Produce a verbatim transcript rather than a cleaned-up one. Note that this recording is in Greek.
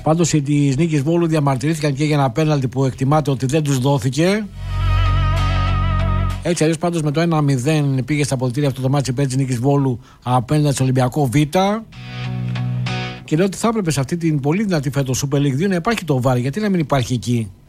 Πάντως οι της Νίκης Βόλου διαμαρτυρήθηκαν και για ένα πέναλτι που εκτιμάται ότι δεν τους δόθηκε. Έτσι αλλιώς πάντως με το ένα μηδέν πήγε στα αποδυτήρια αυτό το μάτσι της Νίκης Βόλου απέναντι στο Ολυμπιακό Β. Και λέω ότι θα έπρεπε σε αυτή την πολύ δυνατή φέτος Super League δύο να υπάρχει το βάρ. Γιατί να μην υπάρχει εκεί?